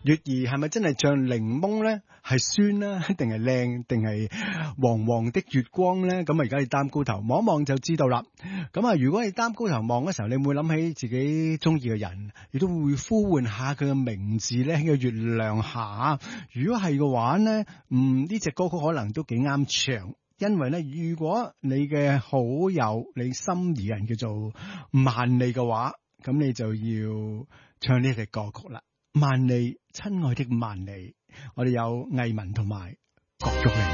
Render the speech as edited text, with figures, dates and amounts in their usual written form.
月兒係咪真係像檸檬咧？係酸啦，定係靚，定係黃黃的月光咧？咁啊，而家你擔高頭望一望就知道啦。咁啊，如果你擔高頭望嘅時候，你會諗起自己中意嘅人，亦都會呼喚下佢嘅名字咧喺個月亮下。如果係嘅話咧，呢隻歌曲可能都幾啱唱。因為咧，如果你嘅好友、你心儀人叫做萬利嘅話，咁你就要唱呢隻歌曲啦。萬利，親愛的萬利，我哋有藝文同埋郭玉玲。